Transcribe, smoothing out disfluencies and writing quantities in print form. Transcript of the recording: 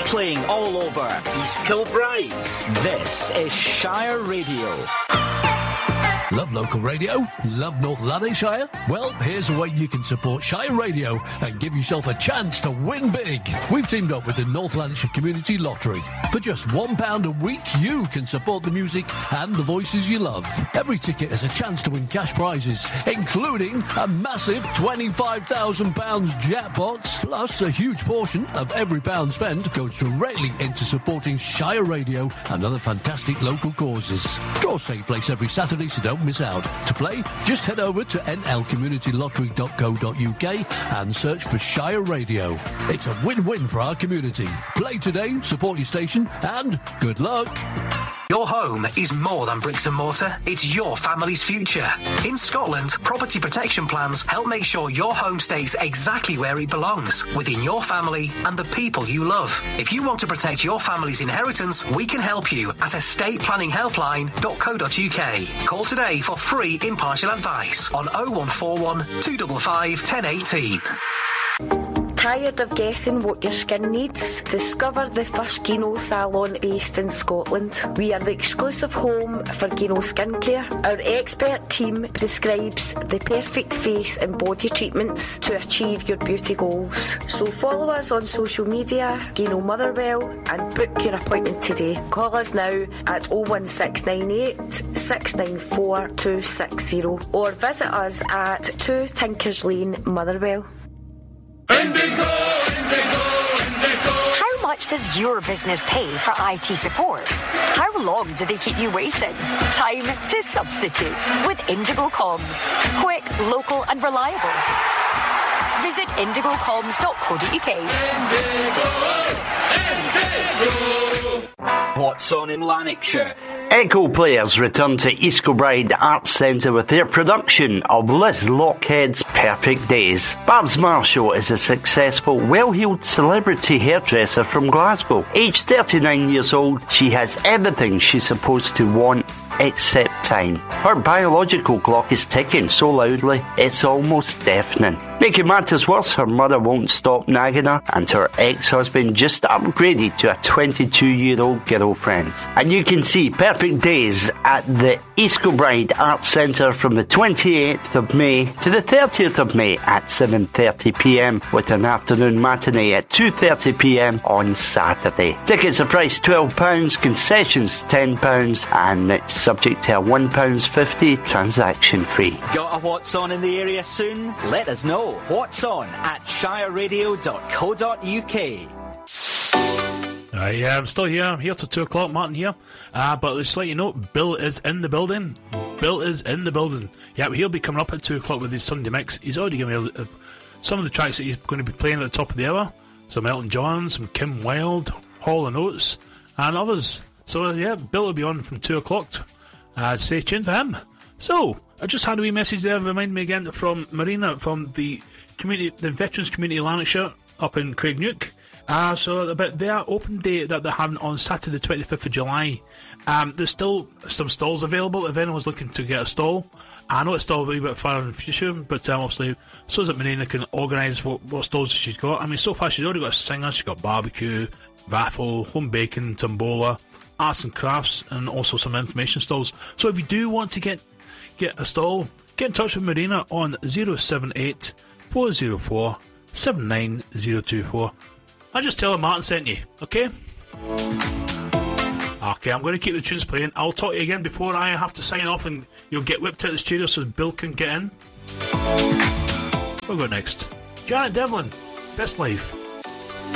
playing all over East Kilbride. This is Shire Radio. Love local radio? Love North Lanarkshire? Well, here's a way you can support Shire Radio and give yourself a chance to win big. We've teamed up with the North Lanarkshire Community Lottery. For just £1 a week, you can support the music and the voices you love. Every ticket is a chance to win cash prizes, including a massive £25,000 jackpot. Plus, a huge portion of every pound spent goes directly into supporting Shire Radio and other fantastic local causes. Draws take place every Saturday, so don't miss out. To play, just head over to nlcommunitylottery.co.uk and search for Shire Radio. It's a win-win for our community. Play today, support your station, and good luck. Your home is more than bricks and mortar. It's your family's future. In Scotland, property protection plans help make sure your home stays exactly where it belongs, within your family and the people you love. If you want to protect your family's inheritance, we can help you at estateplanningshelpline.co.uk. Call today for free impartial advice on 0141 255 1018. Tired of guessing what your skin needs? Discover the first Gino salon based in Scotland. We are the exclusive home for Gino skincare. Our expert team prescribes the perfect face and body treatments to achieve your beauty goals. So follow us on social media, Gino Motherwell, and book your appointment today. Call us now at 01698 694 260 or visit us at 2 Tinkers Lane, Motherwell. Indigo, Indigo, Indigo. How much does your business pay for IT support? How long do they keep you waiting? Time to substitute with Indigo Comms. Quick, local and reliable. Visit indigocoms.co.uk. Indigo. What's on in Lanarkshire? Echo Players return to East Kilbride Arts Centre with their production of Liz Lockhead's Perfect Days. Babs Marshall is a successful, well-heeled celebrity hairdresser from Glasgow. Aged 39 years old, she has everything she's supposed to want except time. Her biological clock is ticking so loudly, it's almost deafening. Making matters worse, her mother won't stop nagging her, and her ex-husband just upgraded to a 22-year-old girlfriend. And you can see Perfect Days at the East Kilbride Arts Centre from the 28th of May to the 30th of May at 7:30pm, with an afternoon matinee at 2:30pm on Saturday. Tickets are priced £12, concessions £10, and it's subject to a £1.50 transaction fee. Got a What's On in the area soon? Let us know. What's On at shireradio.co.uk. I'm still here. I'm here till 2 o'clock, Martin here. But just to let you know, Bill is in the building. Bill is in the building. Yeah, he'll be coming up at 2 o'clock with his Sunday mix. He's already given me some of the tracks that he's going to be playing at the top of the hour. Some Elton John, some Kim Wilde, Hall & Oates, and others. So, yeah, Bill will be on from 2 o'clock. Stay tuned for him. So, I just had a wee message there, remind me again, from Marina, from the Veterans Community Lanarkshire up in Craigneuk. So about their open day that they're having on Saturday the 25th of July. There's still some stalls available if anyone's looking to get a stall. I know it's still a wee bit far in the future, but obviously so that Marina can organise what stalls she's got. I mean, so far she's already got a singer, she's got barbecue, raffle, home bacon, tombola, arts and crafts, and also some information stalls. So if you do want to get a stall, get in touch with Marina on 078 404 79024. I'll just tell her Martin sent you, okay? Okay, I'm going to keep the tunes playing. I'll talk to you again before I have to sign off and you'll get whipped out of the studio so Bill can get in. We'll go next. Janet Devlin, Best Life.